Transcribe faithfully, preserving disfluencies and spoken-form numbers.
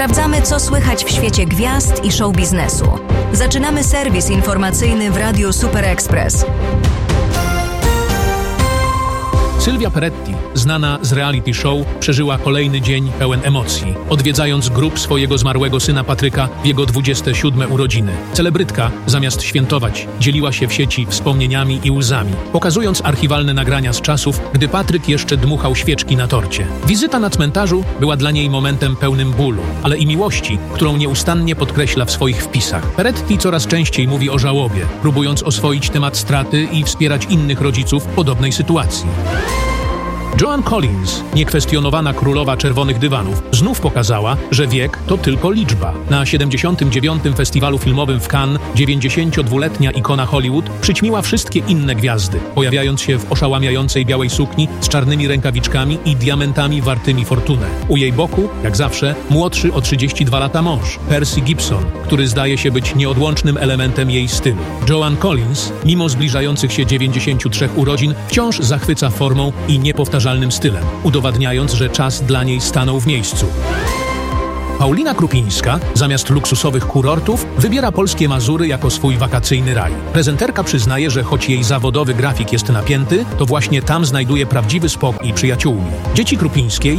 Sprawdzamy, co słychać w świecie gwiazd i show biznesu. Zaczynamy serwis informacyjny w Radiu Super Express. Sylwia Peretti, znana z reality show, przeżyła kolejny dzień pełen emocji, odwiedzając grób swojego zmarłego syna Patryka w jego dwudzieste siódme urodziny. Celebrytka, zamiast świętować, dzieliła się w sieci wspomnieniami i łzami, pokazując archiwalne nagrania z czasów, gdy Patryk jeszcze dmuchał świeczki na torcie. Wizyta na cmentarzu była dla niej momentem pełnym bólu, ale i miłości, którą nieustannie podkreśla w swoich wpisach. Peretti coraz częściej mówi o żałobie, próbując oswoić temat straty i wspierać innych rodziców w podobnej sytuacji. Joan Collins, niekwestionowana królowa czerwonych dywanów, znów pokazała, że wiek to tylko liczba. Na siedemdziesiątym dziewiątym Festiwalu Filmowym w Cannes dziewięćdziesięciodwuletnia ikona Hollywood przyćmiła wszystkie inne gwiazdy, pojawiając się w oszałamiającej białej sukni z czarnymi rękawiczkami i diamentami wartymi fortunę. U jej boku, jak zawsze, młodszy o trzydzieści dwa lata mąż, Percy Gibson, który zdaje się być nieodłącznym elementem jej stylu. Joan Collins, mimo zbliżających się dziewięćdziesięciu trzech urodzin, wciąż zachwyca formą i niepowtarzalnym stylem, udowadniając, że czas dla niej stanął w miejscu. Paulina Krupińska, zamiast luksusowych kurortów, wybiera polskie Mazury jako swój wakacyjny raj. Prezenterka przyznaje, że choć jej zawodowy grafik jest napięty, to właśnie tam znajduje prawdziwy spokój i przyjaciółmi. Dzieci Krupińskiej